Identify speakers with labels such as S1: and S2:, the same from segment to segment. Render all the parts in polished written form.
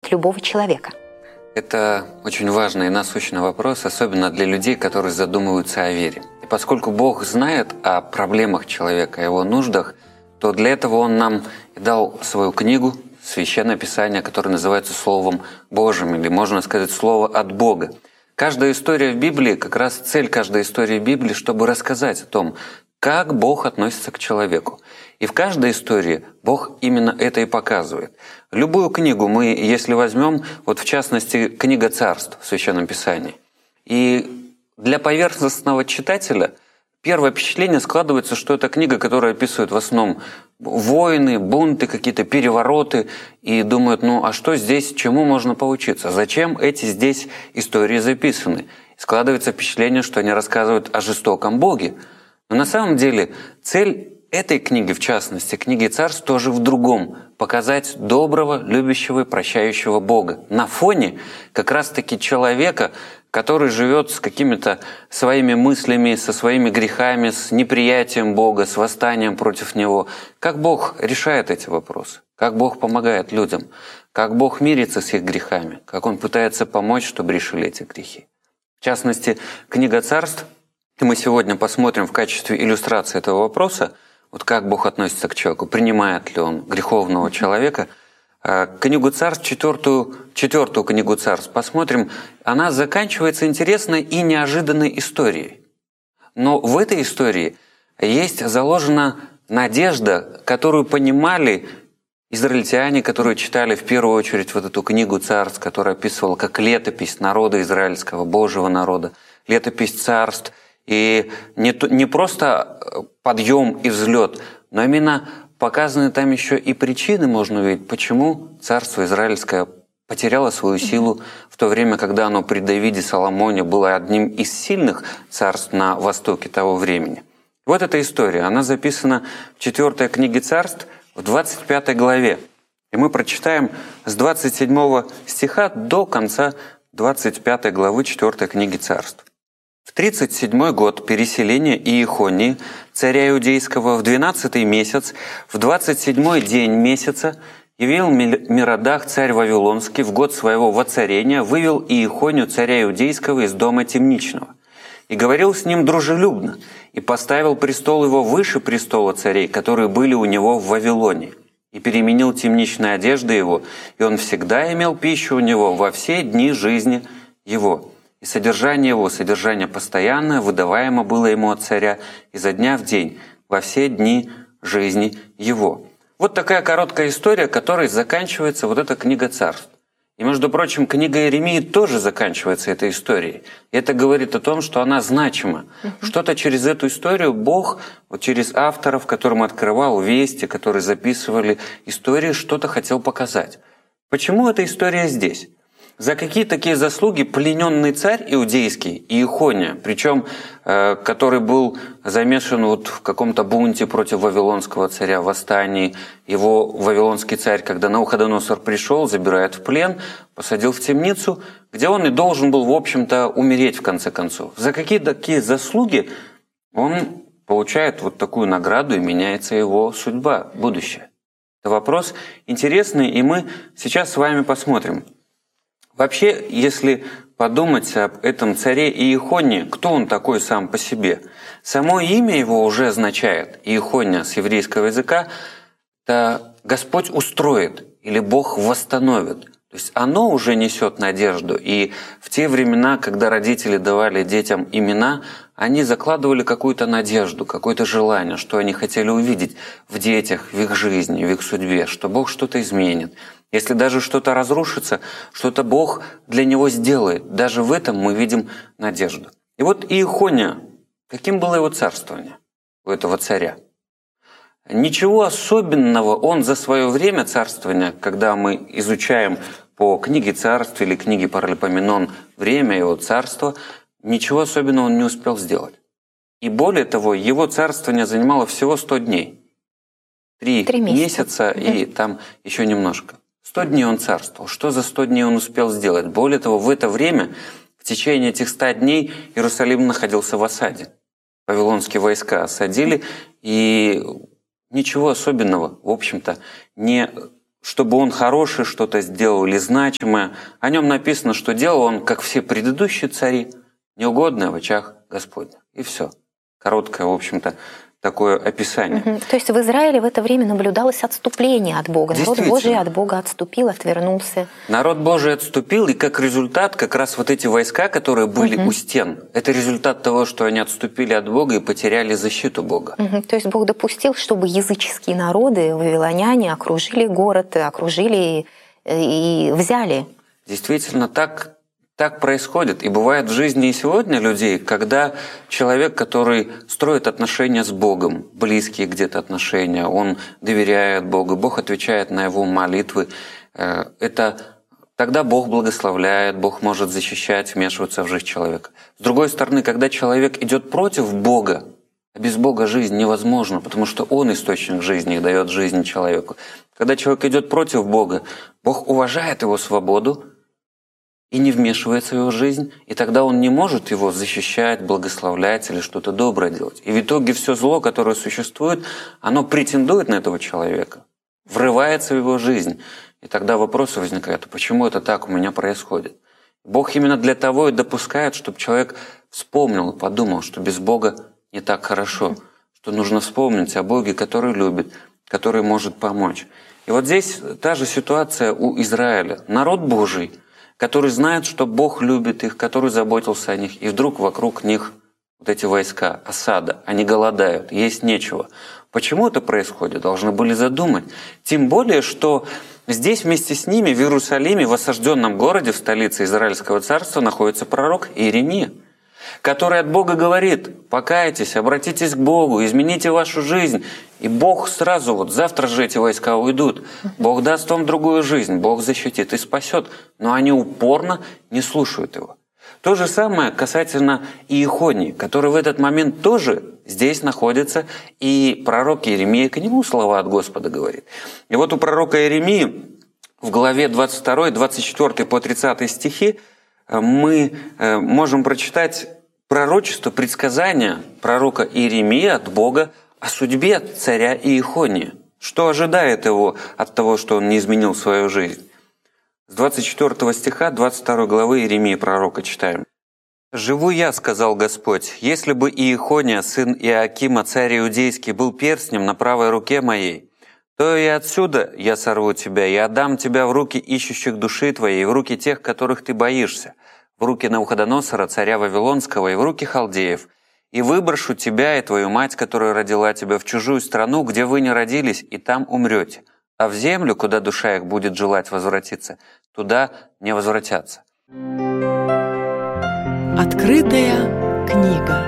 S1: от любого человека?
S2: Это очень важный и насущный вопрос, особенно для людей, которые задумываются о вере. И поскольку Бог знает о проблемах человека, о его нуждах, то для этого Он нам дал свою книгу, Священное Писание, которое называется Словом Божьим, или можно сказать, Слово от Бога. Каждая история в Библии, как раз цель каждой истории в Библии, чтобы рассказать о том, как Бог относится к человеку. И в каждой истории Бог именно это и показывает. Любую книгу мы, если возьмем, вот в частности, книга Царств в Священном Писании, и для поверхностного читателя первое впечатление складывается, что это книга, которая описывает в основном войны, бунты, какие-то перевороты, и думают, ну а что здесь, чему можно поучиться? Зачем эти здесь истории записаны? Складывается впечатление, что они рассказывают о жестоком Боге. Но на самом деле цель этой книги, в частности, книги Царств, тоже в другом – показать доброго, любящего и прощающего Бога на фоне как раз-таки человека, который живет с какими-то своими мыслями, со своими грехами, с неприятием Бога, с восстанием против Него. Как Бог решает эти вопросы, как Бог помогает людям, как Бог мирится с их грехами, как Он пытается помочь, чтобы решили эти грехи. В частности, книга Царств, и мы сегодня посмотрим в качестве иллюстрации этого вопроса, вот как Бог относится к человеку, принимает ли Он греховного человека. Книгу Царств, четвертую книгу Царств, посмотрим, она заканчивается интересной и неожиданной историей. Но в этой истории есть заложена надежда, которую понимали израильтяне, которые читали в первую очередь вот эту книгу Царств, которая описывала как летопись народа израильского, Божьего народа, летопись Царств. И не просто подъем и взлет, но именно показаны там еще и причины, можно увидеть, почему царство израильское потеряло свою силу в то время, когда оно при Давиде Соломоне было одним из сильных царств на востоке того времени. Вот эта история, она записана в 4 книге Царств, в 25 главе. И мы прочитаем с 27 стиха до конца 25 главы 4 книги Царств. В 37-й год переселения Иехонии, царя Иудейского, в 12-й месяц, в 27-й день месяца, явил Мирадах, царь Вавилонский, в год своего воцарения, вывел Иехонию, царя Иудейского, из дома темничного. И говорил с ним дружелюбно, и поставил престол его выше престола царей, которые были у него в Вавилоне. И переменил темничные одежды его, и он всегда имел пищу у него во все дни жизни его. И содержание его, содержание постоянное, выдаваемо было ему от царя изо дня в день, во все дни жизни его. Вот такая короткая история, которой заканчивается вот эта книга Царств. И, между прочим, книга Иеремии тоже заканчивается этой историей. И это говорит о том, что она значима. Что-то через эту историю Бог, вот через авторов, которым открывал вести, которые записывали истории, что-то хотел показать. Почему эта история здесь? За какие такие заслуги плененный царь иудейский Иехония, причем который был замешан вот в каком-то бунте против вавилонского царя, восстании, его вавилонский царь, когда Навуходоносор пришел, забирает в плен, посадил в темницу, где он и должен был, в общем-то, умереть в конце концов. За какие такие заслуги он получает вот такую награду, и меняется его судьба, будущее? Это вопрос интересный, и мы сейчас с вами посмотрим. Вообще, если подумать об этом царе Иехонии, кто он такой сам по себе? Само имя его уже означает, Иехония с еврейского языка, это Господь устроит или Бог восстановит. То есть оно уже несет надежду. И в те времена, когда родители давали детям имена, они закладывали какую-то надежду, какое-то желание, что они хотели увидеть в детях, в их жизни, в их судьбе, что Бог что-то изменит. Если даже что-то разрушится, что-то Бог для него сделает. Даже в этом мы видим надежду. И вот Иехония, каким было его царствование у этого царя? Ничего особенного он за свое время царствования, когда мы изучаем по книге Царств или книге Паралипоменон время его царства, ничего особенного он не успел сделать. И более того, его царствование занимало всего 100 дней. 3 месяца и там еще немножко. 100 дней он царствовал. Что за 100 дней он успел сделать? Более того, в это время, в течение этих 100 дней, Иерусалим находился в осаде. Вавилонские войска осадили, и ничего особенного, в общем-то, не чтобы он хороший что-то сделал или значимое. О нем написано, что делал он, как все предыдущие цари, неугодное в очах Господня. И все. Короткое, в общем-то, такое описание.
S1: То есть в Израиле в это время наблюдалось отступление от Бога. Народ Божий от Бога отступил, отвернулся.
S2: Народ Божий отступил, и как результат как раз вот эти войска, которые были у стен, это результат того, что они отступили от Бога и потеряли защиту Бога.
S1: То есть Бог допустил, чтобы языческие народы, вавилоняне, окружили город, окружили и взяли.
S2: Действительно, так происходит. И бывает в жизни и сегодня людей, когда человек, который строит отношения с Богом, близкие где-то отношения, он доверяет Богу, Бог отвечает на его молитвы, тогда Бог благословляет, Бог может защищать, вмешиваться в жизнь человека. С другой стороны, когда человек идет против Бога, а без Бога жизнь невозможна, потому что Он источник жизни и дает жизнь человеку. Когда человек идет против Бога, Бог уважает его свободу, и не вмешивается в его жизнь, и тогда он не может его защищать, благословлять или что-то доброе делать. И в итоге все зло, которое существует, оно претендует на этого человека, врывается в его жизнь. И тогда вопросы возникают, почему это так у меня происходит? Бог именно для того и допускает, чтобы человек вспомнил, подумал, что без Бога не так хорошо, что нужно вспомнить о Боге, который любит, который может помочь. И вот здесь та же ситуация у Израиля. Народ Божий, который знает, что Бог любит их, который заботился о них, и вдруг вокруг них вот эти войска, осада, они голодают, есть нечего. Почему это происходит? Должны были задумать. Тем более, что здесь вместе с ними в Иерусалиме, в осажденном городе, в столице Израильского царства, находится пророк Иеремия, который от Бога говорит: покайтесь, обратитесь к Богу, измените вашу жизнь. И Бог сразу, вот завтра же эти войска уйдут. Бог даст вам другую жизнь, Бог защитит и спасет. Но они упорно не слушают его. То же самое касательно Иехонии, который в этот момент тоже здесь находится, и пророк Иеремия к нему слова от Господа говорит. И вот у пророка Иеремии в главе 22, 24 по 30 стихи мы можем прочитать пророчество, предсказание пророка Иеремии от Бога о судьбе царя Иехонии. Что ожидает его от того, что он не изменил свою жизнь? С 24 стиха 22 главы Иеремии пророка читаем. «Живу я, сказал Господь, если бы Иехония, сын Иоакима, царь Иудейский, был перстнем на правой руке моей, то и отсюда я сорву тебя и отдам тебя в руки ищущих души твоей, и в руки тех, которых ты боишься, в руки Навуходоносора, царя Вавилонского, и в руки халдеев, и выброшу тебя и твою мать, которая родила тебя, в чужую страну, где вы не родились, и там умрете, а в землю, куда душа их будет желать возвратиться, туда не возвратятся».
S3: Открытая книга.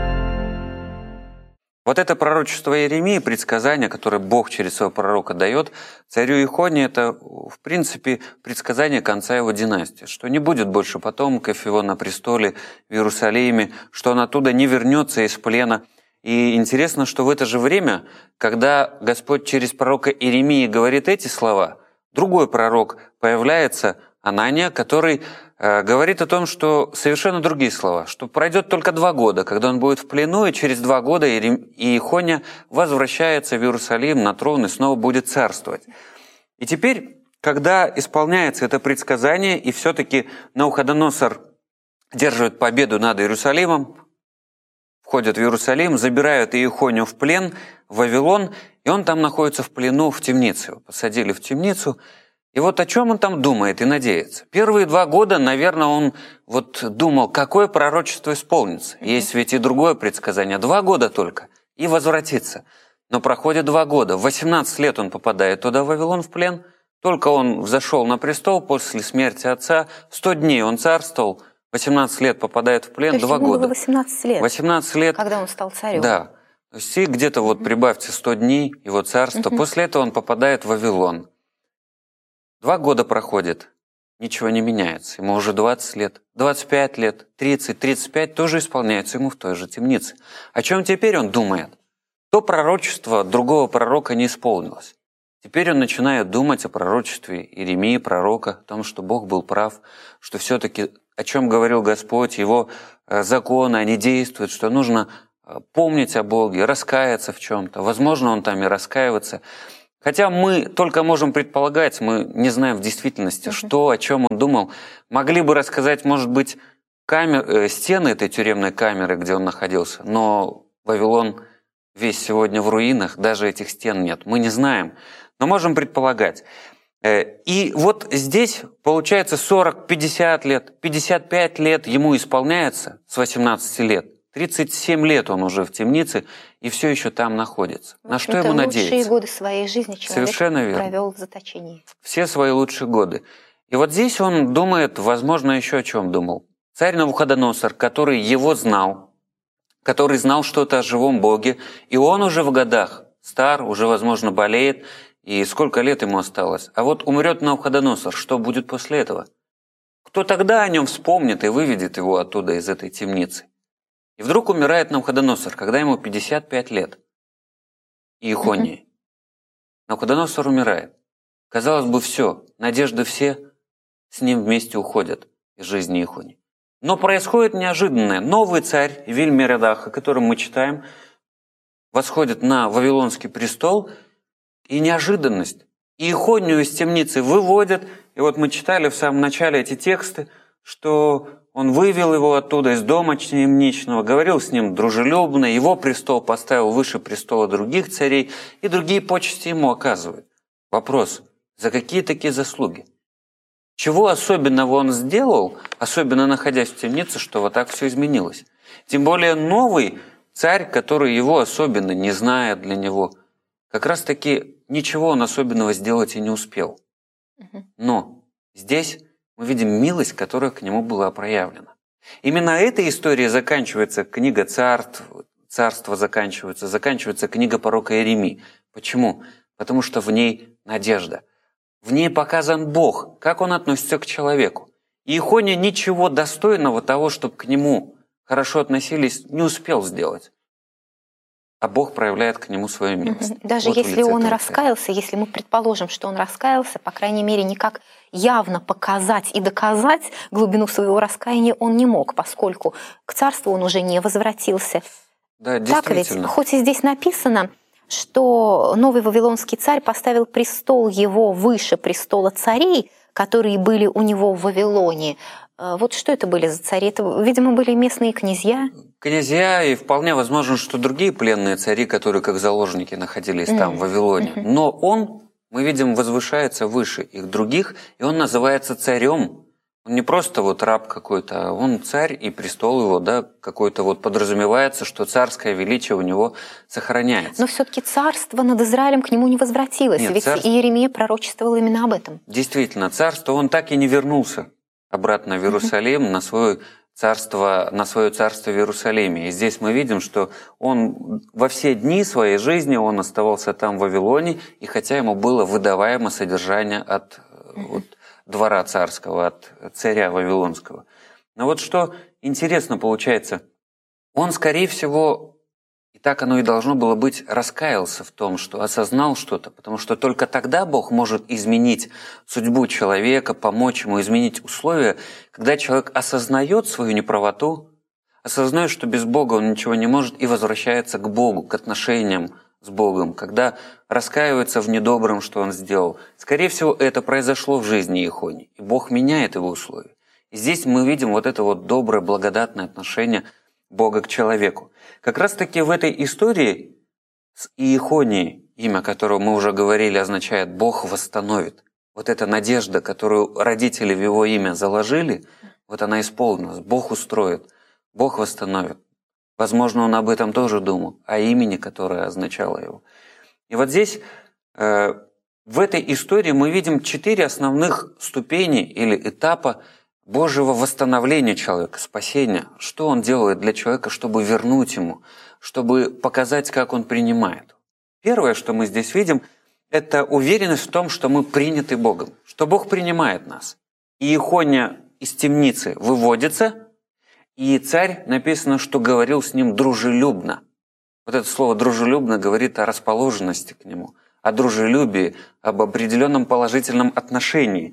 S2: Вот это пророчество Иеремии, предсказание, которое Бог через своего пророка дает царю Иехонии, это, в принципе, предсказание конца его династии, что не будет больше потомков его на престоле в Иерусалиме, что он оттуда не вернется из плена. И интересно, что в это же время, когда Господь через пророка Иеремии говорит эти слова, другой пророк появляется, Анания, который говорит о том, что совершенно другие слова, что пройдет только 2 года, когда он будет в плену, и через 2 года Иехония возвращается в Иерусалим на трон и снова будет царствовать. И теперь, когда исполняется это предсказание, и все-таки Навуходоносор держит победу над Иерусалимом, входят в Иерусалим, забирают Иехонию в плен, в Вавилон, и он там находится в плену в темнице. Его посадили в темницу. И вот о чем он там думает и надеется. Первые 2 года, наверное, он вот думал, какое пророчество исполнится. Есть ведь и другое предсказание. 2 года только, и возвратится. Но проходит 2 года. В 18 лет он попадает туда, в Вавилон, в плен. Только он взошел на престол после смерти отца. 100 дней он царствовал. 18 лет попадает в плен, 2 года.
S1: Было 18 лет.
S2: 18 лет.
S1: Когда он стал царем.
S2: Да. То есть и где-то вот прибавьте 100 дней его царства. После этого он попадает в Вавилон. 2 года проходит, ничего не меняется. Ему уже 20 лет, 25 лет, 30, 35 тоже исполняется ему в той же темнице. О чем теперь он думает? То пророчество другого пророка не исполнилось. Теперь он начинает думать о пророчестве Иеремии, пророка, о том, что Бог был прав, что все-таки, о чем говорил Господь, Его законы, они действуют, что нужно помнить о Боге, раскаяться в чем-то. Возможно, он там и раскаиваться. Хотя мы только можем предполагать, мы не знаем в действительности, что, о чем он думал. Могли бы рассказать, может быть, стены этой тюремной камеры, где он находился, но Вавилон весь сегодня в руинах, даже этих стен нет. Мы не знаем, но можем предполагать. И вот здесь, получается, 40, 50 лет, 55 лет ему исполняется с 18 лет. 37 лет он уже в темнице и все еще там находится. На что ему надеяться?
S1: Лучшие годы своей жизни человек провел в заточении.
S2: Все свои лучшие годы. И вот здесь он думает, возможно, еще о чем думал. Царь Навуходоносор, который его знал, который знал что-то о живом Боге, и он уже в годах, стар, уже, возможно, болеет, и сколько лет ему осталось. А вот умрет Навуходоносор, что будет после этого? Кто тогда о нем вспомнит и выведет его оттуда, из этой темницы? И вдруг умирает Навуходоносор, когда ему 55 лет. Иехонии. Навуходоносор умирает. Казалось бы, все, надежды все с ним вместе уходят из жизни Иехонии. Но происходит неожиданное. Новый царь Виль-Мередах, о котором мы читаем, восходит на Вавилонский престол, и неожиданность. Иехонию из темницы выводят, и вот мы читали в самом начале эти тексты, что он вывел его оттуда из дома темничного, говорил с ним дружелюбно, его престол поставил выше престола других царей, и другие почести ему оказывают. Вопрос, за какие такие заслуги? Чего особенного он сделал, особенно находясь в темнице, что вот так все изменилось? Тем более новый царь, который его особенно не знает для него, как раз-таки ничего он особенного сделать и не успел. Но здесь мы видим милость, которая к нему была проявлена. Именно этой историей заканчивается книга царств, царство заканчивается книга пророка Иеремии. Почему? Потому что в ней надежда. В ней показан Бог, как Он относится к человеку. И Иехония ничего достойного того, чтобы к нему хорошо относились, не успел сделать. А Бог проявляет к нему свою милость.
S1: Даже вот если он раскаялся, если мы предположим, что он раскаялся, по крайней мере, никак явно показать и доказать глубину своего раскаяния он не мог, поскольку к царству он уже не возвратился.
S2: Да, действительно.
S1: Так ведь, хоть и здесь написано, что новый вавилонский царь поставил престол его выше престола царей, которые были у него в Вавилоне. Вот что это были за цари? Это, видимо, были местные князья?
S2: Князья, и вполне возможно, что другие пленные цари, которые как заложники находились там, в Вавилоне. Но он, мы видим, возвышается выше их других, и он называется царем. Он не просто вот раб какой-то, а он царь, и престол его, да, какой-то вот подразумевается, что царское величие у него сохраняется.
S1: Но все-таки царство над Израилем к нему не возвратилось,
S2: Нет,
S1: ведь Иеремия пророчествовал именно об этом.
S2: Действительно, царство, он так и не вернулся обратно в Иерусалим, на свое царство в Иерусалиме. И здесь мы видим, что он во все дни своей жизни он оставался там в Вавилоне, и хотя ему было выдаваемо содержание от двора царского, от царя вавилонского. Но вот что интересно получается, он, скорее всего, и так оно и должно было быть, раскаялся в том, что осознал что-то, потому что только тогда Бог может изменить судьбу человека, помочь ему изменить условия, когда человек осознает свою неправоту, осознает, что без Бога он ничего не может, и возвращается к Богу, к отношениям с Богом, когда раскаивается в недобром, что он сделал. Скорее всего, это произошло в жизни Иехонии, и Бог меняет его условия. И здесь мы видим вот это вот доброе, благодатное отношение Бога к человеку. Как раз-таки в этой истории с Иехонией, имя которого мы уже говорили, означает «Бог восстановит». Вот эта надежда, которую родители в его имя заложили, вот она исполнилась. Бог устроит, Бог восстановит. Возможно, он об этом тоже думал, о имени, которое означало его. И вот здесь, в этой истории, мы видим 4 основных ступени или этапа Божьего восстановления человека, спасения. Что он делает для человека, чтобы вернуть ему, чтобы показать, как он принимает. Первое, что мы здесь видим, это уверенность в том, что мы приняты Богом, что Бог принимает нас. И Иехония из темницы выводится, и царь, написано, что говорил с ним дружелюбно. Вот это слово «дружелюбно» говорит о расположенности к нему, о дружелюбии, об определенном положительном отношении.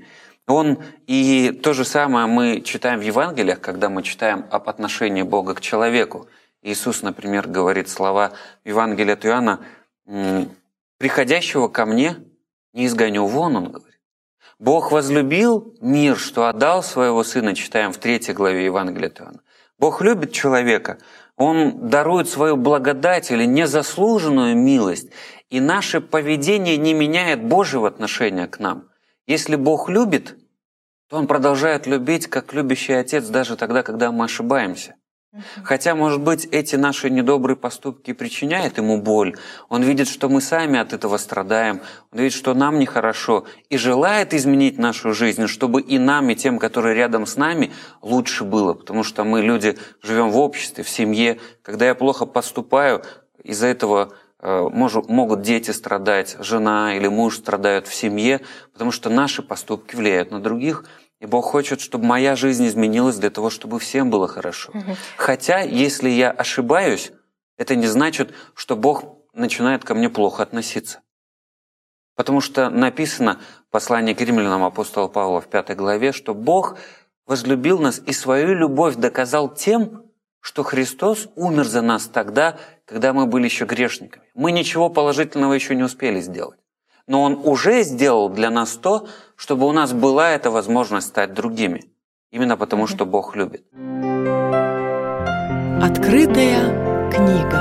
S2: И то же самое мы читаем в Евангелиях, когда мы читаем об отношении Бога к человеку. Иисус, например, говорит слова в Евангелии от Иоанна, приходящего ко мне не изгоню вон, он говорит. Бог возлюбил мир, что отдал своего Сына, читаем в 3 главе Евангелия от Иоанна. Бог любит человека, Он дарует свою благодать или незаслуженную милость, и наше поведение не меняет Божьего отношения к нам. Если Бог любит, то Он продолжает любить, как любящий Отец, даже тогда, когда мы ошибаемся. Хотя, может быть, эти наши недобрые поступки причиняют Ему боль. Он видит, что мы сами от этого страдаем. Он видит, что нам нехорошо. И желает изменить нашу жизнь, чтобы и нам, и тем, которые рядом с нами, лучше было. Потому что мы, люди, живем в обществе, в семье. Когда я плохо поступаю, из-за этого могут дети страдать, жена или муж страдают в семье, потому что наши поступки влияют на других. И Бог хочет, чтобы моя жизнь изменилась для того, чтобы всем было хорошо. Хотя, если я ошибаюсь, это не значит, что Бог начинает ко мне плохо относиться. Потому что написано в послании к римлянам апостола Павла в 5 главе, что Бог возлюбил нас и свою любовь доказал тем, что Христос умер за нас тогда, когда мы были еще грешниками. Мы ничего положительного еще не успели сделать. Но Он уже сделал для нас то, чтобы у нас была эта возможность стать другими. Именно потому, что Бог любит.
S3: Открытая книга.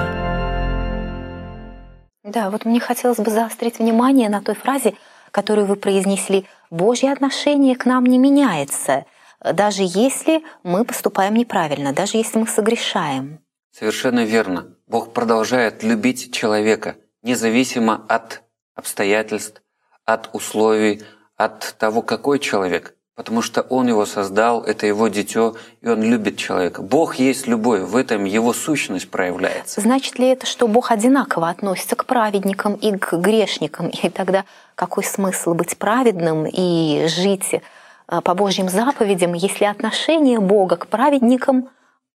S1: Да, вот мне хотелось бы заострить внимание на той фразе, которую вы произнесли. Божье отношение к нам не меняется, даже если мы поступаем неправильно, даже если мы согрешаем.
S2: Совершенно верно. Бог продолжает любить человека, независимо от обстоятельств, от условий, от того, какой человек. Потому что Он его создал, это Его дитё, и Он любит человека. Бог есть любовь, в этом Его сущность проявляется.
S1: Значит ли это, что Бог одинаково относится к праведникам и к грешникам? И тогда какой смысл быть праведным и жить по Божьим заповедям, если отношение Бога к праведникам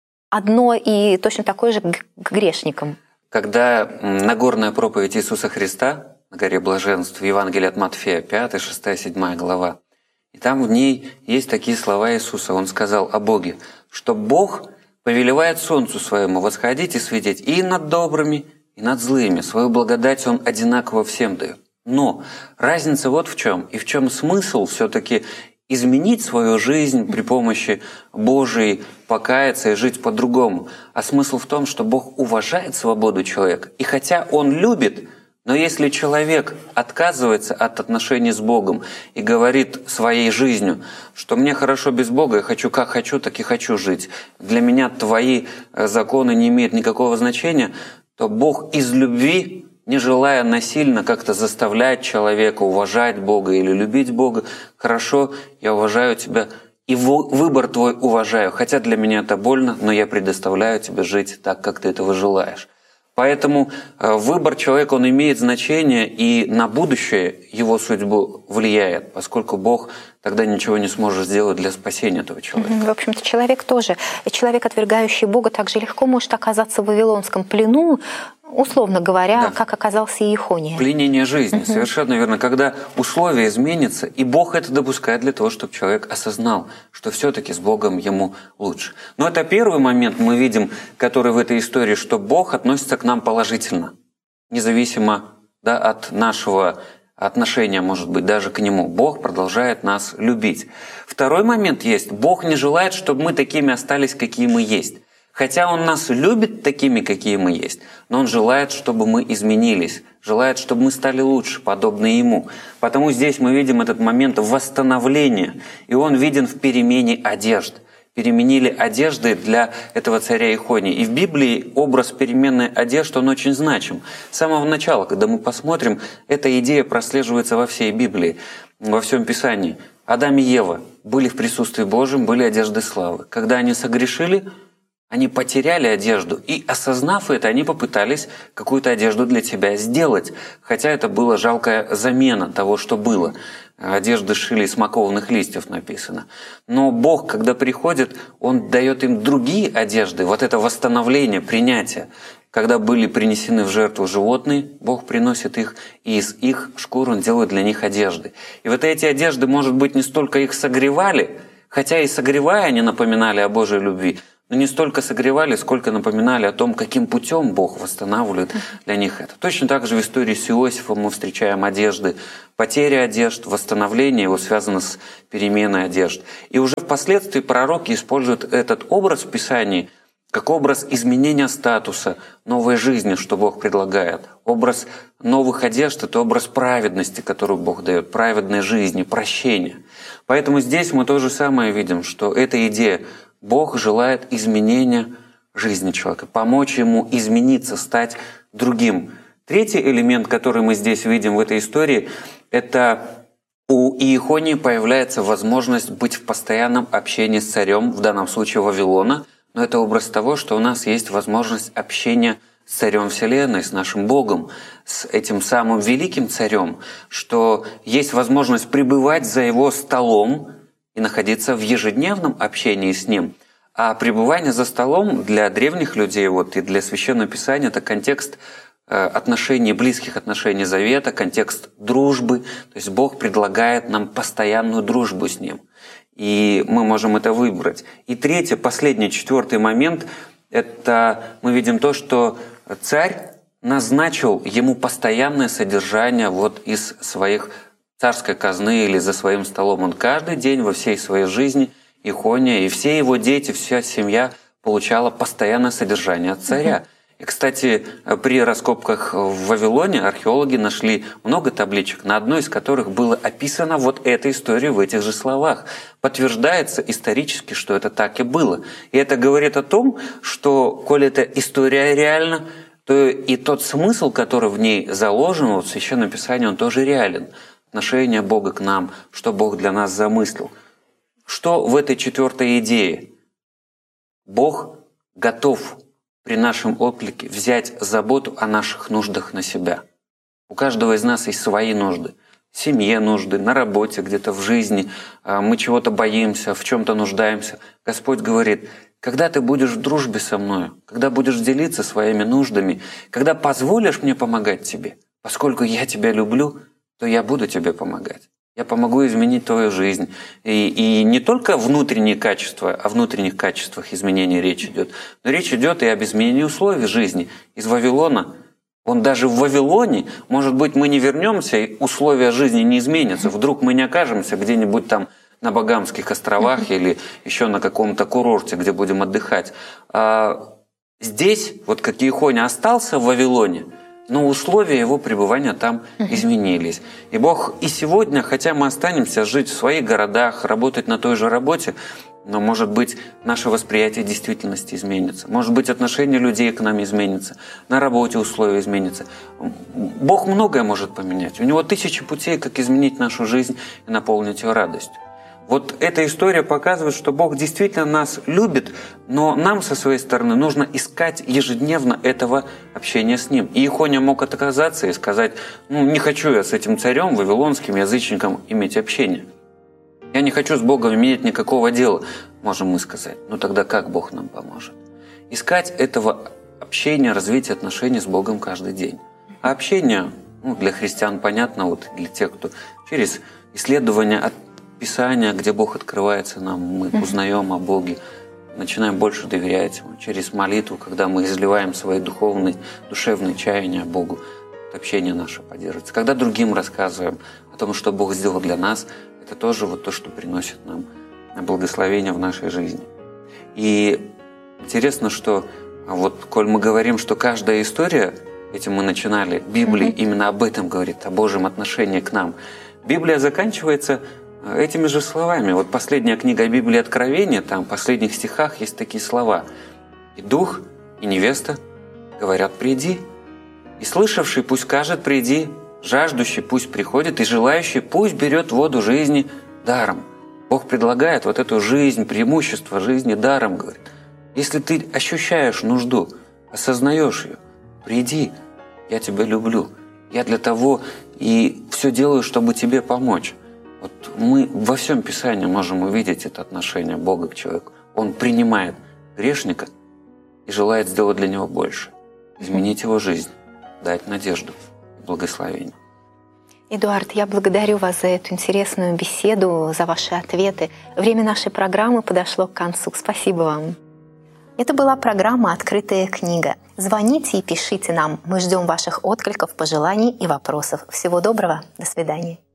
S1: одно и точно такое же к грешникам?
S2: Когда Нагорная проповедь Иисуса Христа на горе блаженств в Евангелии от Матфея, 5, 6, 7 глава. И там в ней есть такие слова Иисуса. Он сказал о Боге, что Бог повелевает солнцу своему восходить и светить и над добрыми, и над злыми. Свою благодать Он одинаково всем дает. Но разница вот в чем. И в чем смысл все-таки изменить свою жизнь при помощи Божией, покаяться и жить по-другому. А смысл в том, что Бог уважает свободу человека. И хотя Он любит, но если человек отказывается от отношений с Богом и говорит своей жизнью, что мне хорошо без Бога, я хочу как хочу, так и хочу жить, для меня твои законы не имеют никакого значения, то Бог из любви, не желая насильно как-то заставлять человека уважать Бога или любить Бога, хорошо, я уважаю тебя, и выбор твой уважаю, хотя для меня это больно, но я предоставляю тебе жить так, как ты этого желаешь. Поэтому выбор человека, он имеет значение и на будущее его судьбу влияет, поскольку Бог тогда ничего не сможет сделать для спасения этого человека.
S1: В общем-то, человек тоже, человек, отвергающий Бога, также легко может оказаться в вавилонском плену, условно говоря,
S2: да,
S1: как оказался Иехония.
S2: Пленение жизни, совершенно верно. Когда условия изменятся, и Бог это допускает для того, чтобы человек осознал, что все-таки с Богом ему лучше. Но это первый момент, мы видим, который в этой истории, что Бог относится к нам положительно, независимо, да, от нашего отношения, может быть, даже к Нему. Бог продолжает нас любить. Второй момент есть. Бог не желает, чтобы мы такими остались, какие мы есть. Хотя Он нас любит такими, какие мы есть, но Он желает, чтобы мы изменились, желает, чтобы мы стали лучше, подобны Ему. Потому здесь мы видим этот момент восстановления, и он виден в перемене одежд. Переменили одежды для этого царя Иехонии. И в Библии образ переменной одежды, он очень значим. С самого начала, когда мы посмотрим, эта идея прослеживается во всей Библии, во всем Писании. Адам и Ева были в присутствии Божьем, были одежды славы. Когда они согрешили, они потеряли одежду, и, осознав это, они попытались какую-то одежду для себя сделать, хотя это была жалкая замена того, что было. Одежды шили из смоковных листьев, написано. Но Бог, когда приходит, Он дает им другие одежды, вот это восстановление, принятие. Когда были принесены в жертву животные, Бог приносит их, и из их шкур Он делает для них одежды. И вот эти одежды, может быть, не столько их согревали, хотя и согревая, они напоминали о Божьей любви, но не столько согревали, сколько напоминали о том, каким путем Бог восстанавливает для них это. Точно так же в истории с Иосифом мы встречаем одежды, потери одежд, восстановление его связано с переменой одежд. И уже впоследствии пророки используют этот образ в Писании как образ изменения статуса, новой жизни, что Бог предлагает. Образ новых одежд – это образ праведности, которую Бог дает, праведной жизни, прощения. Поэтому здесь мы то же самое видим, что эта идея – Бог желает изменения жизни человека, помочь ему измениться, стать другим. Третий элемент, который мы здесь видим в этой истории, это у Иехонии появляется возможность быть в постоянном общении с царем, в данном случае Вавилона, но это образ того, что у нас есть возможность общения с царем Вселенной, с нашим Богом, с этим самым великим царем, что есть возможность пребывать за его столом и находиться в ежедневном общении с ним. А пребывание за столом для древних людей и для Священного Писания – это контекст отношений, близких отношений завета, контекст дружбы. То есть Бог предлагает нам постоянную дружбу с Ним. И мы можем это выбрать. И третий, последний, четвертый момент – это мы видим то, что царь назначил ему постоянное содержание из своих царской казны или за своим столом. Он каждый день во всей своей жизни, Иехония, и все его дети, вся семья получала постоянное содержание от царя. И, кстати, при раскопках в Вавилоне археологи нашли много табличек, на одной из которых было описано вот эта история в этих же словах. Подтверждается исторически, что это так и было. И это говорит о том, что, коль эта история реальна, то и тот смысл, который в ней заложен, в Священном Писании, он тоже реален. Отношение Бога к нам, что Бог для нас замыслил. Что в этой четвертой идее? Бог готов при нашем отклике взять заботу о наших нуждах на себя. У каждого из нас есть свои нужды. В семье нужды, на работе, где-то в жизни. Мы чего-то боимся, в чем-то нуждаемся. Господь говорит, когда ты будешь в дружбе со мной, когда будешь делиться своими нуждами, когда позволишь мне помогать тебе, поскольку я тебя люблю, то я буду тебе помогать. Я помогу изменить твою жизнь. И не только внутренние качества, о внутренних качествах изменения речь идет, но речь идет и об изменении условий жизни. Из Вавилона, он даже в Вавилоне, может быть, мы не вернемся, и условия жизни не изменятся. Вдруг мы не окажемся где-нибудь там на Багамских островах или еще на каком-то курорте, где будем отдыхать. А здесь, вот как Иехония остался в Вавилоне, но условия его пребывания там изменились. И Бог и сегодня, хотя мы останемся жить в своих городах, работать на той же работе, но, может быть, наше восприятие действительности изменится. Может быть, отношение людей к нам изменится. На работе условия изменятся. Бог многое может поменять. У Него тысячи путей, как изменить нашу жизнь и наполнить ее радостью. Вот эта история показывает, что Бог действительно нас любит, но нам со своей стороны нужно искать ежедневно этого общения с Ним. И Иехония мог отказаться и сказать, не хочу я с этим царем, вавилонским язычником иметь общение. Я не хочу с Богом иметь никакого дела, можем мы сказать. Тогда как Бог нам поможет? Искать этого общения, развития отношений с Богом каждый день. А общение, для христиан понятно, для тех, кто через исследование от Писания, где Бог открывается нам, мы узнаем о Боге, начинаем больше доверять Ему. Через молитву, когда мы изливаем свои душевные чаяния Богу, общение наше поддерживается. Когда другим рассказываем о том, что Бог сделал для нас, это тоже то, что приносит нам благословение в нашей жизни. И интересно, что коль мы говорим, что каждая история, этим мы начинали, Библия именно об этом говорит, о Божьем отношении к нам. Библия заканчивается этими же словами. Последняя книга Библии Откровения, там в последних стихах есть такие слова. «И дух, и невеста говорят, приди. И слышавший пусть скажет, приди. Жаждущий пусть приходит, и желающий пусть берет воду жизни даром». Бог предлагает эту жизнь, преимущество жизни даром, говорит. Если ты ощущаешь нужду, осознаешь ее, приди, я тебя люблю. Я для того и все делаю, чтобы тебе помочь. Мы во всем Писании можем увидеть это отношение Бога к человеку. Он принимает грешника и желает сделать для него больше. Изменить его жизнь, дать надежду и благословение.
S1: Эдуард, я благодарю вас за эту интересную беседу, за ваши ответы. Время нашей программы подошло к концу. Спасибо вам. Это была программа «Открытая книга». Звоните и пишите нам. Мы ждем ваших откликов, пожеланий и вопросов. Всего доброго. До свидания.